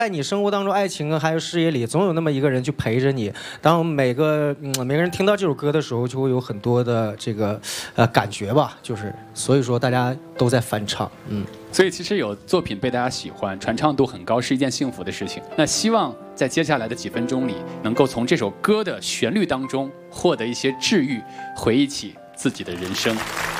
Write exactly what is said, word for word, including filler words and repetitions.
在你生活当中，爱情啊，还有事业里，总有那么一个人去陪着你。当每个嗯每个人听到这首歌的时候，就会有很多的这个呃感觉吧，就是所以说大家都在翻唱，嗯。 所以其实有作品被大家喜欢，传唱度很高是一件幸福的事情。那希望在接下来的几分钟里，能够从这首歌的旋律当中获得一些治愈，回忆起自己的人生。